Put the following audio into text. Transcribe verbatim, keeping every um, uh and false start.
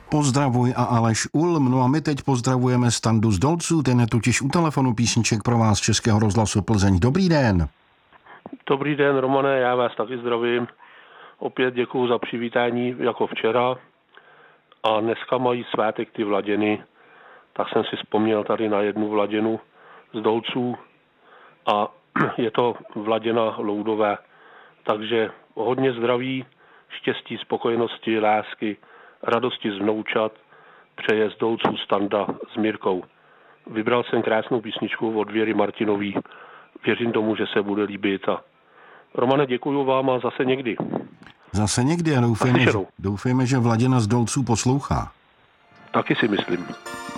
Pozdravuj a Aleš Ulm. No a my teď pozdravujeme Standu z Dolců, ten je totiž u telefonu písniček pro vás Českého rozhlasu Plzeň. Dobrý den. Dobrý den, Romane, já vás taky zdravím. Opět děkuju za přivítání jako včera. A dneska mají svátek ty Vladěny, tak jsem si vzpomněl tady na jednu Vladěnu z Dolců a je to Vladěna Loudové. Takže hodně zdraví, štěstí, spokojenosti, lásky, radosti z vnoučat přeje z Dolců Standa s Mirkou. Vybral jsem krásnou písničku od Věry Martinový. Věřím tomu, že se bude líbit. A Romane, děkuju vám a zase někdy. Zase někdy a doufejme, že, doufejme, že Vladěna z Dolců poslouchá. Taky si myslím.